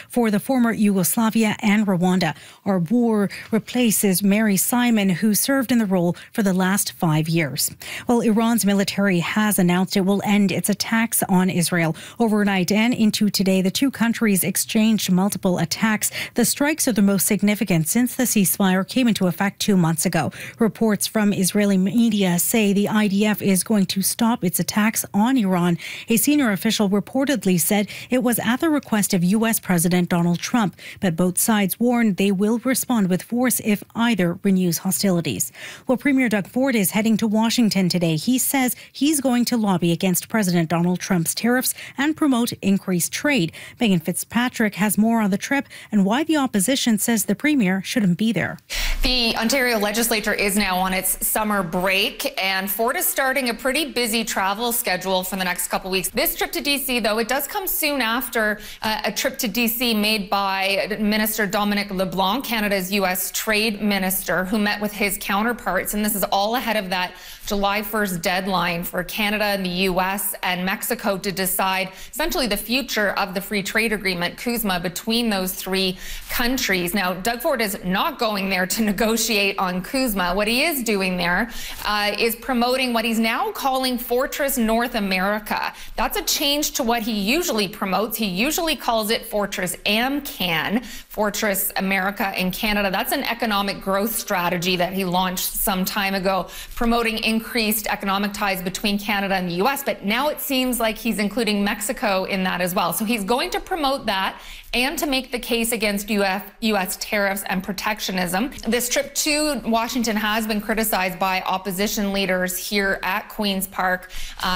for the former Yugoslavia and Rwanda. Arbour replaces Mary Simon, who served in the role for the last 5 years. Well, Iran's military has announced it will end its attacks on Israel. Overnight and into today, the two countries exchanged multiple attacks. The strikes are the most significant since the ceasefire came into effect 2 months ago. Reports from Israeli media say the IDF is going to stop its attacks on Iran. A senior official reportedly said it was at the request of U.S. President Donald Trump, but both sides warned they will respond with force if either renews hostilities. Well, Premier Doug Ford is heading to Washington today. He says he's going to lobby against President Donald Trump's tariffs and promote increased trade. Megan Fitzpatrick has more on the trip and why the opposition says the Premier shouldn't be there. The Ontario legislature is now on its summer break, and Ford is starting a pretty busy travel schedule for the next couple weeks. This trip to D.C., though, it does come soon after a trip to D.C. made by Minister Dominic LeBlanc, Canada's U.S. trade minister, who met with his counterparts. And this is all ahead of that July 1st deadline for Canada and the U.S. and Mexico to decide essentially the future of the free trade agreement, CUSMA, between those three countries. Now, Doug Ford is not going there to negotiate on CUSMA. What he is doing there is promoting what he's now calling Fortress North America. That's a change to what he usually promotes. He usually calls it Fortress AMCAN, Fortress America in Canada. That's an economic growth strategy that he launched some time ago, promoting increased economic ties between Canada and the U.S. But now it seems like he's including Mexico in that as well. So he's going to promote that and to make the case against U.S. tariffs and protectionism. This trip to Washington has been criticized by opposition leaders here at Queen's Park,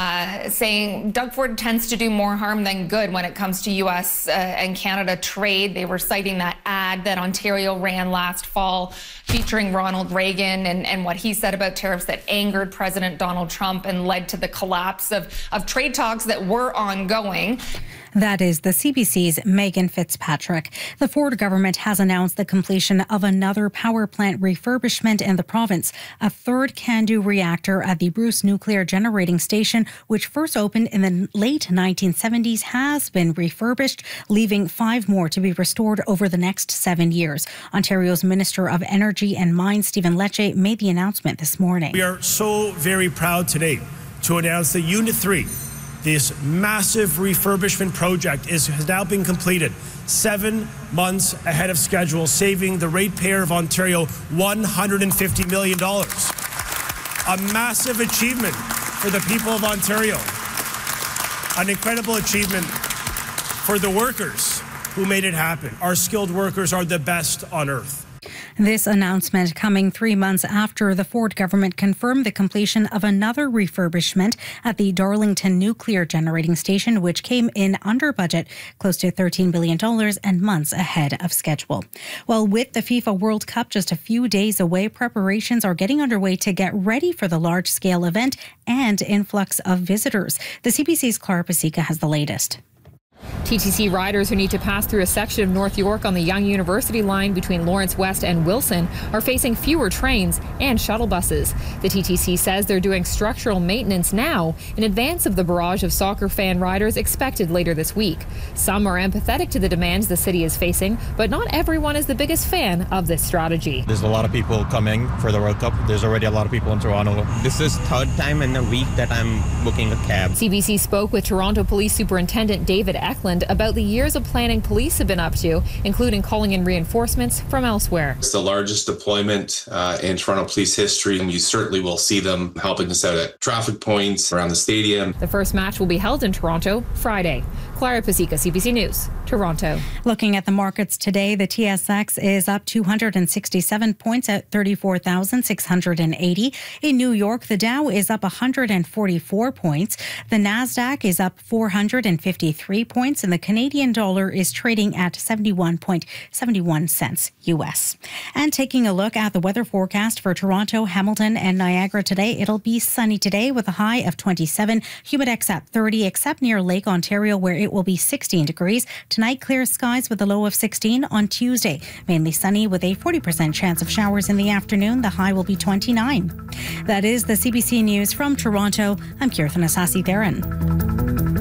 saying Doug Ford tends to do more harm than good when it comes to U.S. and Canada trade. They were citing that ad that Ontario ran last fall featuring Ronald Reagan and what he said about tariffs that angered President Donald Trump and led to the collapse of trade talks that were ongoing. That is the CBC's Megan Fitzpatrick. The Ford government has announced the completion of another power plant refurbishment in the province. A third CANDU reactor at the Bruce Nuclear Generating Station, which first opened in the late 1970s, has been refurbished, leaving 5 more to be restored over the next 7 years. Ontario's Minister of Energy and Mines, Stephen Lecce, made the announcement this morning. We are so very proud today to announce that Unit 3, this massive refurbishment project, has now been completed 7 months ahead of schedule, saving the ratepayer of Ontario $150 million. A massive achievement for the people of Ontario. An incredible achievement for the workers who made it happen. Our skilled workers are the best on earth. This announcement coming 3 months after the Ford government confirmed the completion of another refurbishment at the Darlington Nuclear Generating Station, which came in under budget, close to $13 billion and months ahead of schedule. Well, with the FIFA World Cup just a few days away, preparations are getting underway to get ready for the large-scale event and influx of visitors. The CBC's Clara Pasica has the latest. TTC riders who need to pass through a section of North York on the Yonge University line between Lawrence West and Wilson are facing fewer trains and shuttle buses. The TTC says they're doing structural maintenance now in advance of the barrage of soccer fan riders expected later this week. Some are empathetic to the demands the city is facing, but not everyone is the biggest fan of this strategy. There's a lot of people coming for the World Cup. There's already a lot of people in Toronto. This is third time in a week that I'm booking a cab. CBC spoke with Toronto Police Superintendent David Eklund about the years of planning police have been up to, including calling in reinforcements from elsewhere. It's the largest deployment in Toronto police history, and you certainly will see them helping us out at traffic points around the stadium. The first match will be held in Toronto Friday. Clara Pasica, CBC News, Toronto. Looking at the markets today, the TSX is up 267 points at 34,680. In New York, the Dow is up 144 points. The Nasdaq is up 453 points, and the Canadian dollar is trading at 71.71 cents US. And taking a look at the weather forecast for Toronto, Hamilton, and Niagara today, it'll be sunny today with a high of 27, humidex at 30, except near Lake Ontario, where it will be 16 degrees. Tonight, clear skies with a low of 16 on Tuesday. Mainly sunny with a 40% chance of showers in the afternoon. The high will be 29. That is the CBC News from Toronto. I'm Kirtan Asasi-Theron.